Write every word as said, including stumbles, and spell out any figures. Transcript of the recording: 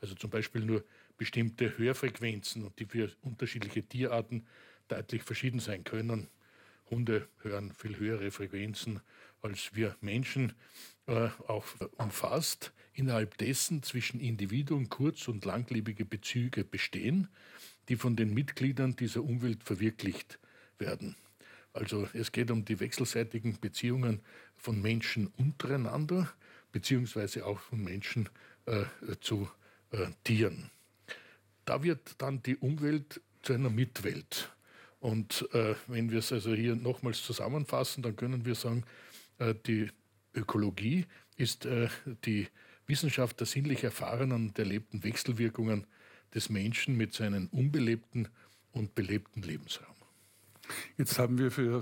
Also zum Beispiel nur bestimmte Hörfrequenzen, und die für unterschiedliche Tierarten deutlich verschieden sein können. Hunde hören viel höhere Frequenzen als wir Menschen, äh, auch umfasst. Innerhalb dessen zwischen Individuen kurz- und langlebige Bezüge bestehen, die von den Mitgliedern dieser Umwelt verwirklicht werden. Also es geht um die wechselseitigen Beziehungen von Menschen untereinander, beziehungsweise auch von Menschen äh, zu äh, Tieren. Da wird dann die Umwelt zu einer Mitwelt. Und äh, wenn wir es also hier nochmals zusammenfassen, dann können wir sagen, äh, die Ökologie ist äh, die Wissenschaft der sinnlich erfahrenen und erlebten Wechselwirkungen des Menschen mit seinem unbelebten und belebten Lebensraum. Jetzt haben wir für